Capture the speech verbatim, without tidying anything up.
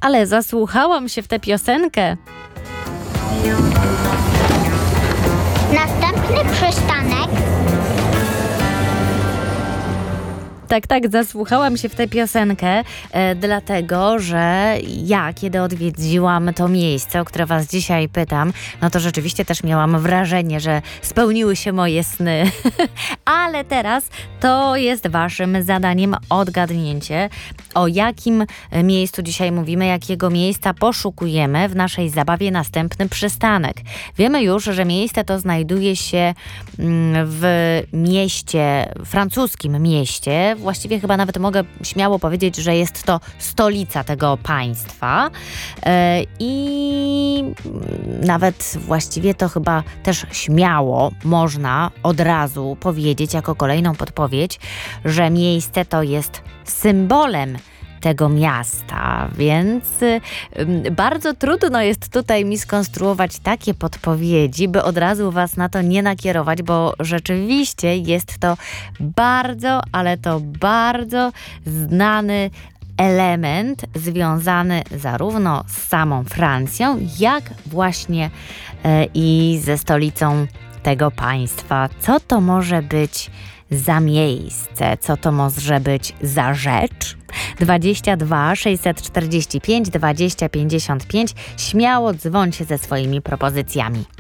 ale zasłuchałam się w tę piosenkę. Następny przystanek. Tak, tak, zasłuchałam się w tę piosenkę, e, dlatego, że ja, kiedy odwiedziłam to miejsce, o które was dzisiaj pytam, no to rzeczywiście też miałam wrażenie, że spełniły się moje sny. Ale teraz to jest waszym zadaniem odgadnięcie, o jakim miejscu dzisiaj mówimy, jakiego miejsca poszukujemy w naszej zabawie Następny przystanek. Wiemy już, że miejsce to znajduje się w mieście, francuskim mieście. Właściwie chyba nawet mogę śmiało powiedzieć, że jest to stolica tego państwa i nawet właściwie to chyba też śmiało można od razu powiedzieć jako kolejną podpowiedź, że miejsce to jest symbolem tego miasta, więc bardzo trudno jest tutaj mi skonstruować takie podpowiedzi, by od razu was na to nie nakierować, bo rzeczywiście jest to bardzo, ale to bardzo znany element związany zarówno z samą Francją, jak właśnie e, i ze stolicą tego państwa. Co to może być za miejsce? Co to może być za rzecz? dwadzieścia dwa sześćset czterdzieści pięć dwadzieścia pięćdziesiąt pięć. Śmiało dzwońcie ze swoimi propozycjami.